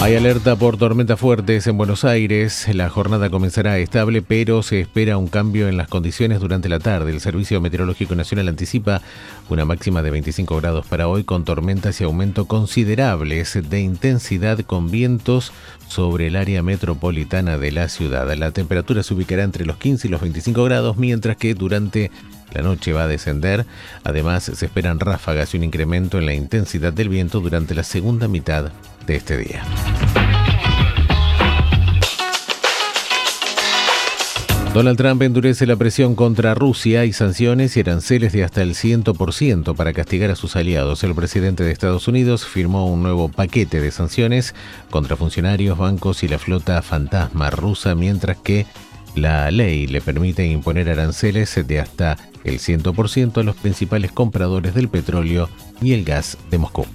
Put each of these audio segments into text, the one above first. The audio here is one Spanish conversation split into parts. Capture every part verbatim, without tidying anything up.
Hay alerta por tormentas fuertes en Buenos Aires. La jornada comenzará estable, pero se espera un cambio en las condiciones durante la tarde. El Servicio Meteorológico Nacional anticipa una máxima de veinticinco grados para hoy, con tormentas y aumento considerables de intensidad con vientos sobre el área metropolitana de la ciudad. La temperatura se ubicará entre los quince y los veinticinco grados, mientras que durante la noche va a descender. Además, se esperan ráfagas y un incremento en la intensidad del viento durante la segunda mitad de este día. Donald Trump endurece la presión contra Rusia y sanciones y aranceles de hasta el cien por ciento para castigar a sus aliados. El presidente de Estados Unidos firmó un nuevo paquete de sanciones contra funcionarios, bancos y la flota fantasma rusa, mientras que la ley le permite imponer aranceles de hasta el cien por ciento a los principales compradores del petróleo y el gas de Moscú.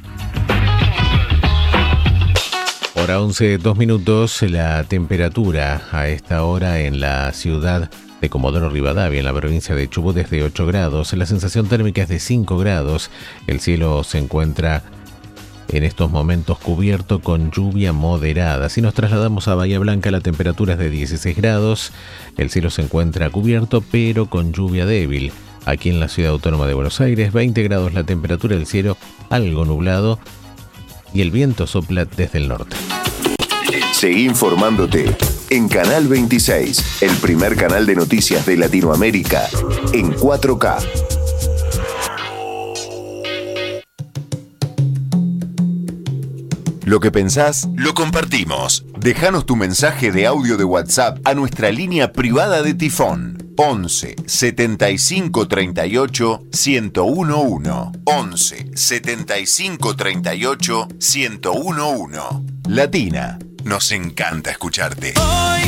Hora once, dos minutos, la temperatura a esta hora en la ciudad de Comodoro Rivadavia, en la provincia de Chubut, es de ocho grados. La sensación térmica es de cinco grados. El cielo se encuentra en estos momentos cubierto con lluvia moderada. Si nos trasladamos a Bahía Blanca, la temperatura es de dieciséis grados. El cielo se encuentra cubierto, pero con lluvia débil. Aquí en la Ciudad Autónoma de Buenos Aires, veinte grados la temperatura, el cielo algo nublado y el viento sopla desde el norte. Seguí informándote en Canal veintiséis, el primer canal de noticias de Latinoamérica, en cuatro K. Lo que pensás, lo compartimos. Déjanos tu mensaje de audio de WhatsApp a nuestra línea privada de Tifón. once setenta y cinco treinta y ocho ciento uno. once setenta y cinco treinta y ocho ciento uno. Latina, nos encanta escucharte. Hoy